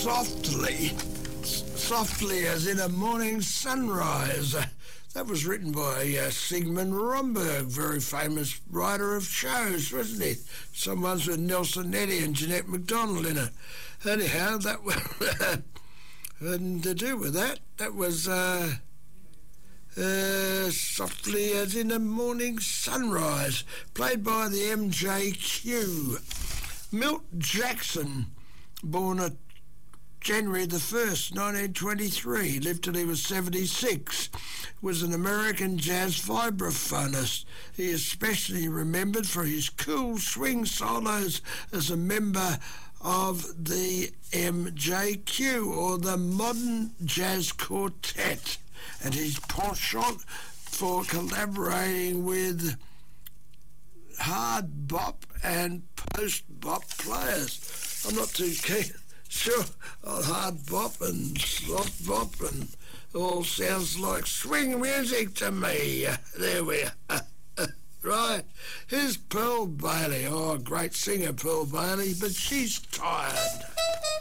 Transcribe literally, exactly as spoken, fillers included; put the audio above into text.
Softly, softly as in a morning sunrise. That was written by uh, Sigmund Romberg, very famous writer of shows, wasn't he? Some ones with Nelson Eddy and Jeanette MacDonald in it. Anyhow, that was nothing to do with that. That was uh, uh, Softly as in a Morning Sunrise, played by the M J Q. Milt Jackson, born at January the first, nineteen twenty-three, lived till he was seventy-six, was an American jazz vibraphonist. He is especially remembered for his cool swing solos as a member of the M J Q, or the Modern Jazz Quartet, and his penchant for collaborating with hard bop and post bop players. I'm not too keen. Sure, hard bop and soft bop and all sounds like swing music to me. There we are. Right, here's Pearl Bailey. Oh, great singer, Pearl Bailey, but she's tired.